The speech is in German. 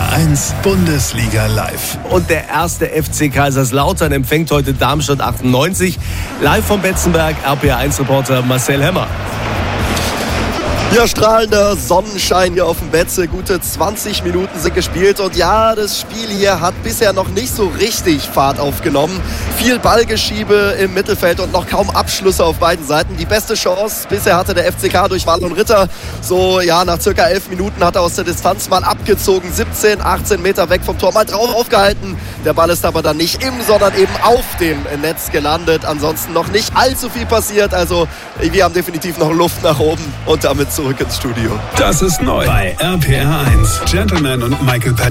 RPR 1 Bundesliga live. Und der erste FC Kaiserslautern empfängt heute Darmstadt 98. Live vom Betzenberg, RPR 1 Reporter Marcel Hemmer. Ja, strahlender Sonnenschein hier auf dem Betze. Gute 20 Minuten sind gespielt. Und ja, das Spiel hier hat bisher noch nicht so richtig Fahrt aufgenommen. Viel Ballgeschiebe im Mittelfeld und noch kaum Abschlüsse auf beiden Seiten. Die beste Chance bisher hatte der FCK durch Marlon Ritter. So, ja, nach circa 11 Minuten hat er aus der Distanz mal abgezogen. 17, 18 Meter weg vom Tor, mal drauf aufgehalten. Der Ball ist aber dann nicht im, sondern eben auf dem Netz gelandet. Ansonsten noch nicht allzu viel passiert. Also, wir haben definitiv noch Luft nach oben und damit zurück ins Studio. Das ist neu bei RPR 1. Gentleman und Michael Patton.